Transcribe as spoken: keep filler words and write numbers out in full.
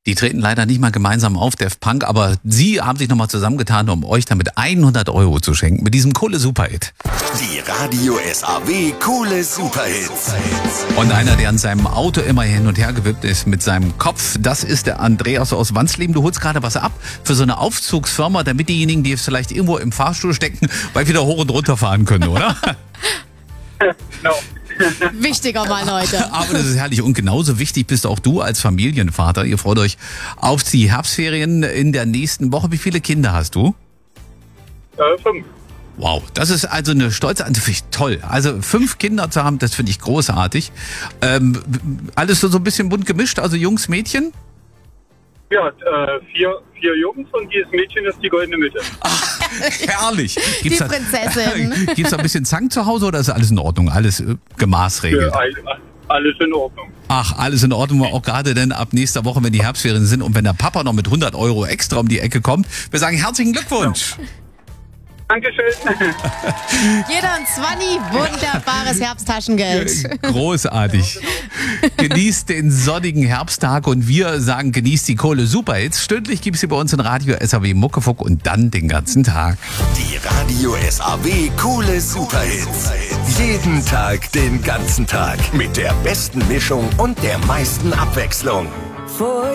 Die treten leider nicht mal gemeinsam auf, Daft Punk, aber sie haben sich nochmal zusammengetan, um euch damit hundert Euro zu schenken mit diesem Kohle Superhit. Die Radio S A W Kohle Superhits. Und einer, der an seinem Auto immer hin und her gewippt ist mit seinem Kopf, das ist der Andreas aus Wansleben. Du holst gerade was ab für so eine Aufzugsfirma, damit diejenigen, die jetzt vielleicht irgendwo im Fahrstuhl stecken, bald wieder hoch und runter fahren können, oder? No. Wichtiger Mann heute. Aber das ist herrlich. Und genauso wichtig bist auch du als Familienvater. Ihr freut euch auf die Herbstferien in der nächsten Woche. Wie viele Kinder hast du? Äh, fünf. Wow, das ist also eine stolze, das finde ich toll. Also fünf Kinder zu haben, das finde ich großartig. Ähm, alles so, so ein bisschen bunt gemischt, also Jungs, Mädchen? Ja, äh, vier, vier Jungs und dieses Mädchen ist die goldene Mitte. Ach, herrlich. Die Gibt's Prinzessin. Da, gibt's da ein bisschen Zank zu Hause oder ist alles in Ordnung? Alles äh, gemaßregelt? Für all- alles in Ordnung. Ach, alles in Ordnung, auch gerade denn ab nächster Woche, wenn die Herbstferien sind und wenn der Papa noch mit hundert Euro extra um die Ecke kommt. Wir sagen herzlichen Glückwunsch. Dankeschön. Jeder ein Zwanni, wunderbares Herbsttaschengeld. Großartig. Genießt den sonnigen Herbsttag und wir sagen, genießt die Kohle Superhits. Stündlich gibt es sie bei uns in Radio S A W Muckefuck und dann den ganzen Tag. Die Radio S A W Kohle Superhits. Jeden Tag, den ganzen Tag. Mit der besten Mischung und der meisten Abwechslung. For